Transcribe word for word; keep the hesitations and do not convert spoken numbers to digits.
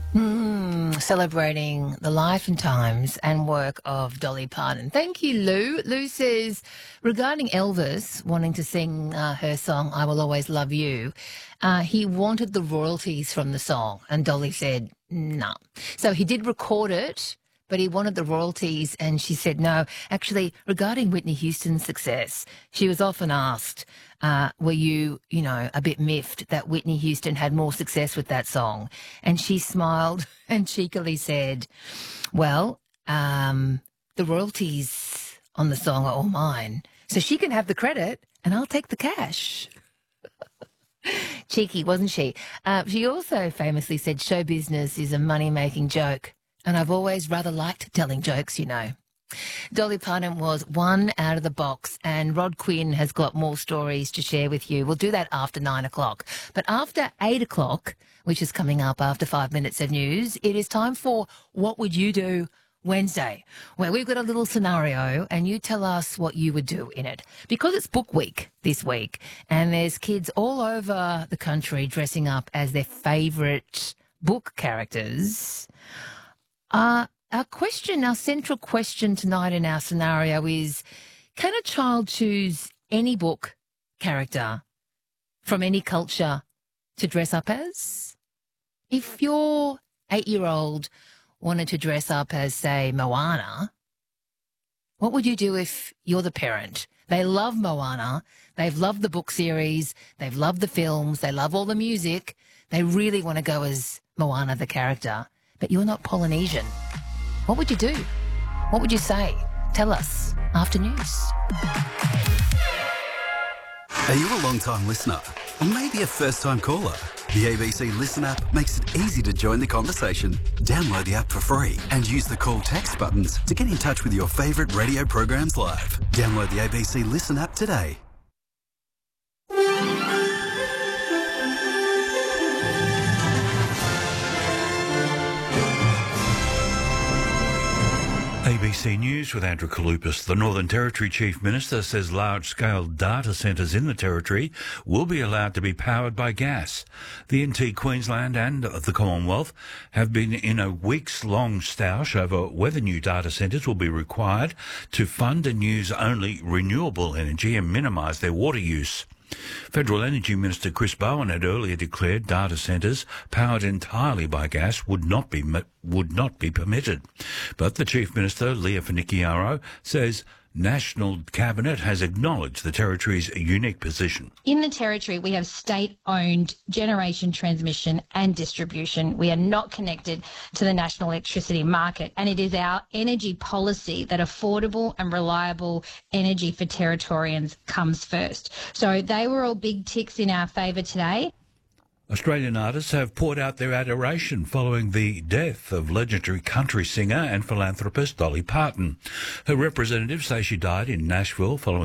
Mm, celebrating the life and times and work of Dolly Parton. Thank you, Lou. Lou says, regarding Elvis wanting to sing uh, her song, I Will Always Love You, uh, he wanted the royalties from the song. And Dolly said, no. So he did record it, but he wanted the royalties. And she said, no. Actually, regarding Whitney Houston's success, she was often asked, uh, were you, you know, a bit miffed that Whitney Houston had more success with that song? And she smiled and cheekily said, well, um, the royalties on the song are all mine. So she can have the credit and I'll take the cash. Cheeky, wasn't she? Uh, she also famously said show business is a money-making joke. And I've always rather liked telling jokes, you know. Dolly Parton was one out of the box, and Rod Quinn has got more stories to share with you. We'll do that after nine o'clock. But after eight o'clock, which is coming up after five minutes of news, it is time for What Would You Do Wednesday, where we've got a little scenario and you tell us what you would do in it. Because it's book week this week, and there's kids all over the country dressing up as their favourite book characters. Uh, our question, our central question tonight in our scenario is, can a child choose any book character from any culture to dress up as? If your eight-year-old wanted to dress up as, say, Moana, what would you do if you're the parent? They love Moana. They've loved the book series. They've loved the films. They love all the music. They really want to go as Moana, the character. But you're not Polynesian. What would you do? What would you say? Tell us after news. Are you a long-time listener? Or maybe a first-time caller? The A B C Listen app makes it easy to join the conversation. Download the app for free and use the call text buttons to get in touch with your favourite radio programs live. Download the A B C Listen app today. A B C News with Andrew Kalupis. The Northern Territory Chief Minister says large-scale data centres in the Territory will be allowed to be powered by gas. The N T Queensland and the Commonwealth have been in a weeks-long stoush over whether new data centres will be required to fund and use only renewable energy and minimise their water use. Federal Energy Minister Chris Bowen had earlier declared data centres powered entirely by gas would not be would not be permitted. But the Chief Minister, Leah Finocchiaro, says National Cabinet has acknowledged the Territory's unique position. In the Territory, we have state-owned generation, transmission and distribution. We are not connected to the national electricity market, and it is our energy policy that affordable and reliable energy for Territorians comes first. So they were all big ticks in our favour today. Australian artists have poured out their adoration following the death of legendary country singer and philanthropist Dolly Parton. Her representatives say she died in Nashville following